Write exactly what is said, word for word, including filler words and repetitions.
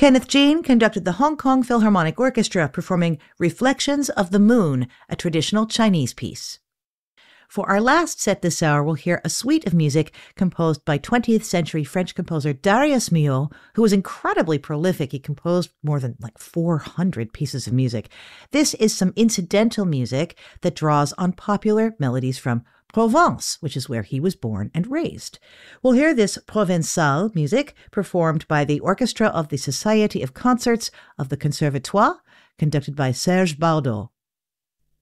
Kenneth Jean conducted the Hong Kong Philharmonic Orchestra performing Reflections of the Moon, a traditional Chinese piece. For our last set this hour, we'll hear a suite of music composed by twentieth century French composer Darius Milhaud, who was incredibly prolific. He composed more than like four hundred pieces of music. This is some incidental music that draws on popular melodies from Provence, which is where he was born and raised. We'll hear this Provençal music performed by the Orchestra of the Society of Concerts of the Conservatoire, conducted by Serge Bardot.